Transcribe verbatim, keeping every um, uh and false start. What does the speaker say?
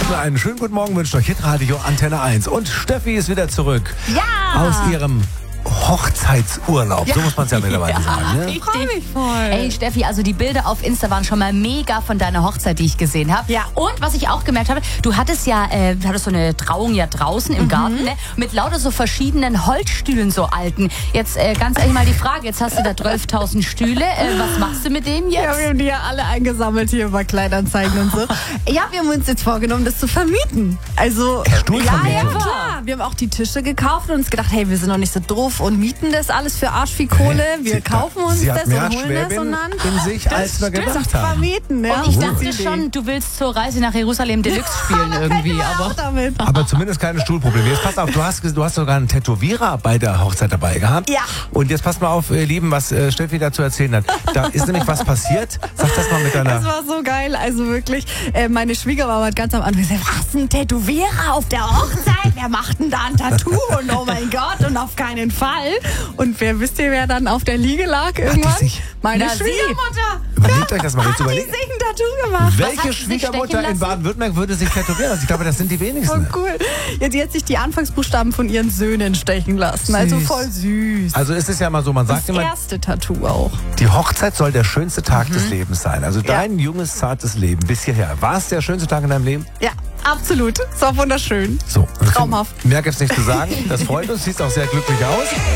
Und einen schönen guten Morgen wünscht euch Hitradio Antenne eins. Und Steffi ist wieder zurück. Ja! Aus ihrem Hochzeitsurlaub. Ja. So muss man es ja mittlerweile ja, sagen. Ne? Ich freue mich voll. Ey, Steffi, also die Bilder auf Insta waren schon mal mega von deiner Hochzeit, die ich gesehen habe. Ja. Und was ich auch gemerkt habe, du hattest ja, äh, du hattest so eine Trauung ja draußen im mhm. Garten, ne? Mit lauter so verschiedenen Holzstühlen, so alten. Jetzt äh, ganz ehrlich mal die Frage, jetzt hast du da zwölftausend Stühle. Äh, was machst du mit denen jetzt? Ja, wir haben die ja alle eingesammelt hier über Kleinanzeigen und so. Ja, wir haben uns jetzt vorgenommen, das zu vermieten. Also, Stuhlvermietung. ja, ja, klar. Wir haben auch die Tische gekauft und uns gedacht, hey, wir sind noch nicht so doof und mieten das alles für Arsch wie Kohle. Wir Sie, kaufen uns Sie das hat mehr und holen das und dann in sich, als wir gedacht haben. Vermieten, ja. Und ich dachte schon, du willst zur Reise nach Jerusalem Deluxe spielen irgendwie. Aber, damit. aber zumindest keine Stuhlprobleme. Jetzt pass auf, du hast, du hast sogar einen Tätowierer bei der Hochzeit dabei gehabt. Ja. Und jetzt passt mal auf, ihr Lieben, was äh, Steffi dazu erzählen hat. Da ist nämlich was passiert. Sag das mal mit deiner... Das war so geil, also wirklich. Äh, meine Schwiegermama hat ganz am Anfang gesagt, was, ein Tätowierer auf der Hochzeit? Wer macht denn da ein Tattoo? Und oh mein Gott, und auf keinen Fall. Und wer wisst ihr, wer dann auf der Liege lag irgendwann? sich- Meine Na, sie. Schwiegermutter. Überlegt euch das mal. Jetzt Hat die überlegt, sich ein Tattoo gemacht? hat welche sie sich Schwiegermutter stechen in lassen? Baden-Württemberg würde sich tätowieren lassen? Ich glaube, das sind die Voll wenigsten. cool. Ja, die hat sich die Anfangsbuchstaben von ihren Söhnen stechen lassen. Also Süß. voll süß. Also ist es ja mal so, man sagt Das immer, erste Tattoo auch. die Hochzeit soll der schönste Tag des Lebens sein. Also dein junges, zartes Leben bis hierher. War es der schönste Tag in deinem Leben? Ja, absolut. Es war wunderschön. So. Traumhaft. Mehr gibt's nicht zu sagen. Das freut uns. Siehst auch sehr glücklich aus.